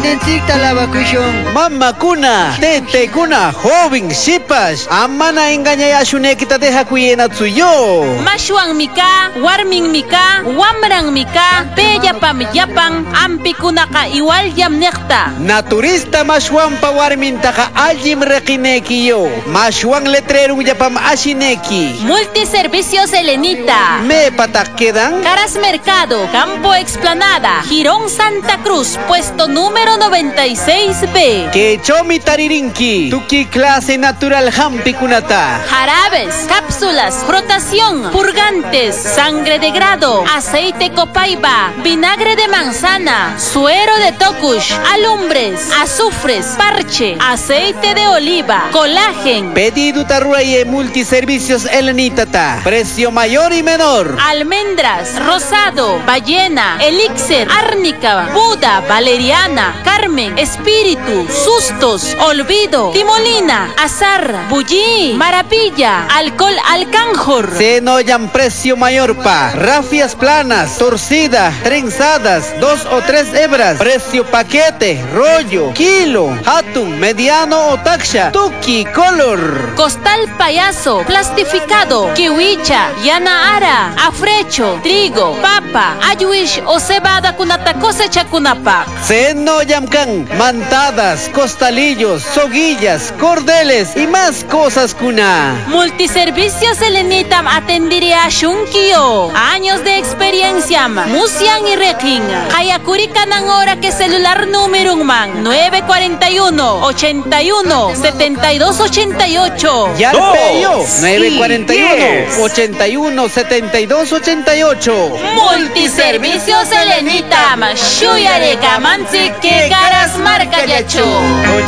Presidentita lavakushun. Mamakuna, tetekuna, joven, shipash, amana engañayashunekita deja kuyenatsuyo. Mashwan mika, warmin mika, wamran mika, peyapam yapan, ampikunaka igual yamnekta. Naturista mashwan pa warmintaka aljim rekinekiyo. Mashwan letrero yapam ashineki. Multiservicios Elenita. Me patak quedan. Caras Mercado, Campo Explanada, Girón Santa Cruz, puesto número 96B. Que chomi taririnki. Tuki clase natural hampi kunata. Jarabes, cápsulas, frotación, purgantes, sangre de grado, aceite copaiba, vinagre de manzana, suero de tokush, alumbres, azufres, parche, aceite de oliva, colágen. Pedido tarruaye multiservicios Elenitata. Precio mayor y menor. Almendras, rosado, ballena, elixir, árnica, Buda, valeriana, Carmen, espíritu, sustos, olvido, timolina, azar, bullí, maravilla, alcohol alcanjor. Senoyan precio mayor pa. Rafias planas, torcidas, trenzadas, 2 o 3 hebras. Precio paquete, rollo, kilo, hatun, mediano o taksha. Tuki, color. Costal payaso, plastificado, kiwicha, yana ara, afrecho, trigo, papa, ayuish o cebada kunata cosecha kunapa. Senoyan kan, mantadas, costalillos, soguillas, cordeles y más cosas kuna. Multiservicios Elenitam atendiría Shunkio. Años de experiencia, Musian y Rekin. Hayakurikan ang hora que celular número man 941 81 72 88. Yarpeyo 941 81 72 88. Multiservicios Elenitam. Shuyareka mansi que caras marca yacho.